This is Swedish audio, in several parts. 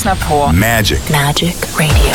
lyssnar på Magic. Magic Radio.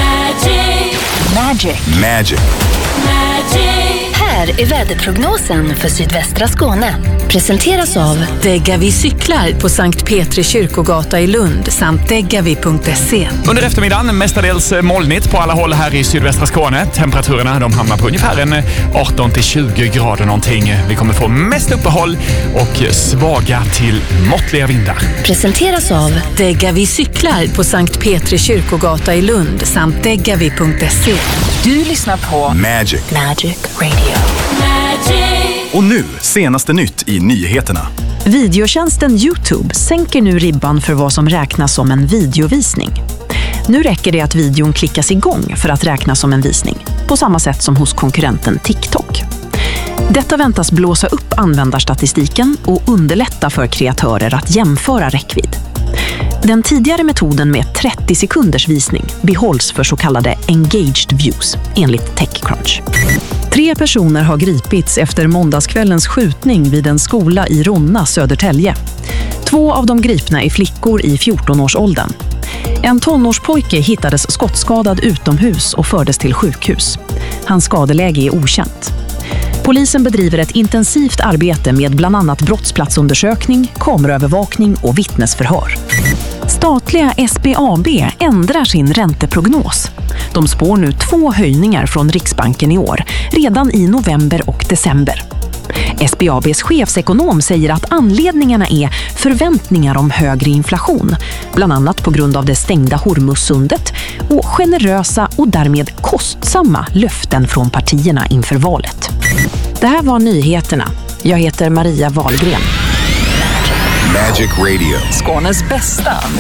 Magic. Här är väderprognosen för sydvästra Skåne. Presenteras av Degavi cyklar på Sankt Petri kyrkogata i Lund samt degavi.se. Under eftermiddagen mestadels molnigt på alla håll här i sydvästra Skåne. Temperaturerna de hamnar på ungefär 18-20 grader någonting. Vi kommer få mest uppehåll och svaga till måttliga vindar. Presenteras av Degavi cyklar på Sankt Petri kyrkogata i Lund samt degavi.se. Du lyssnar på Magic. Radio. Och nu, senaste nytt i nyheterna. Videotjänsten YouTube sänker nu ribban för vad som räknas som en videovisning. Nu räcker det att videon klickas igång för att räknas som en visning, på samma sätt som hos konkurrenten TikTok. Detta väntas blåsa upp användarstatistiken och underlätta för kreatörer att jämföra räckvidd. Den tidigare metoden med 30 sekunders visning behålls för så kallade engaged views, enligt TechCrunch. 3 personer har gripits efter måndagskvällens skjutning vid en skola i Ronna, Södertälje. 2 av de gripna är flickor i 14-årsåldern. En tonårspojke hittades skottskadad utomhus och fördes till sjukhus. Hans skadeläge är okänt. Polisen bedriver ett intensivt arbete med bland annat brottsplatsundersökning, kameraövervakning och vittnesförhör. Statliga SBAB ändrar sin ränteprognos. De spår nu 2 höjningar från Riksbanken i år, redan i november och december. SBABs chefsekonom säger att anledningarna är förväntningar om högre inflation, bland annat på grund av det stängda Hormuzsundet och generösa och därmed kostsamma löften från partierna inför valet. Det här var nyheterna. Jag heter Maria Wahlgren. Magic Radio. Skånes bästa